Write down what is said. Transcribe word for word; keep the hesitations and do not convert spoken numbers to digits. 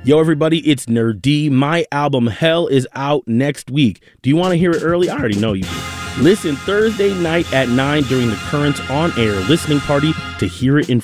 Yo, everybody, it's Nerd D. My album Hell is out next week. Do you want to hear it early? I already know you do. Listen Thursday night at nine during the Currents on Air listening party to hear it in